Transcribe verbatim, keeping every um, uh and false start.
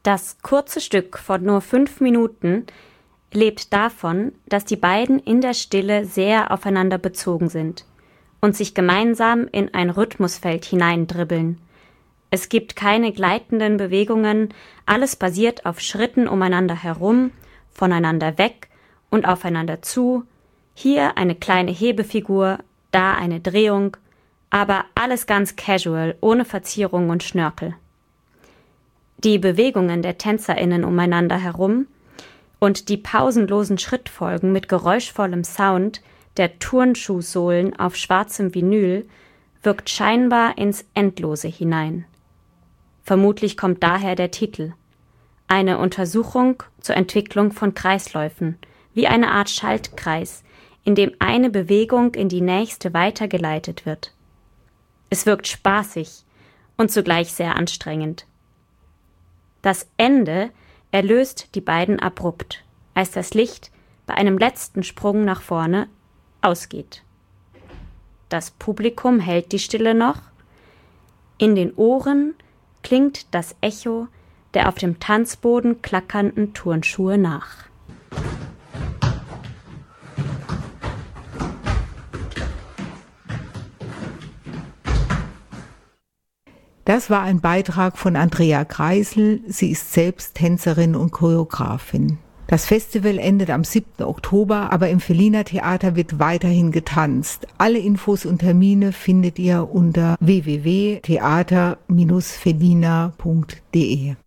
Das kurze Stück von nur fünf Minuten lebt davon, dass die beiden in der Stille sehr aufeinander bezogen sind und sich gemeinsam in ein Rhythmusfeld hineindribbeln. Es gibt keine gleitenden Bewegungen, alles basiert auf Schritten umeinander herum, voneinander weg und aufeinander zu, hier eine kleine Hebefigur, da eine Drehung, aber alles ganz casual, ohne Verzierung und Schnörkel. Die Bewegungen der TänzerInnen umeinander herum und die pausenlosen Schrittfolgen mit geräuschvollem Sound der Turnschuhsohlen auf schwarzem Vinyl wirkt scheinbar ins Endlose hinein. Vermutlich kommt daher der Titel. Eine Untersuchung zur Entwicklung von Kreisläufen, wie eine Art Schaltkreis, in dem eine Bewegung in die nächste weitergeleitet wird. Es wirkt spaßig und zugleich sehr anstrengend. Das Ende erlöst die beiden abrupt, als das Licht bei einem letzten Sprung nach vorne ausgeht. Das Publikum hält die Stille noch. In den Ohren klingt das Echo der auf dem Tanzboden klackernden Turnschuhe nach. Das war ein Beitrag von Andrea Kreisel. Sie ist selbst Tänzerin und Choreografin. Das Festival endet am siebten Oktober, aber im Felliner Theater wird weiterhin getanzt. Alle Infos und Termine findet ihr unter w w w punkt theater Bindestrich fellina punkt d e.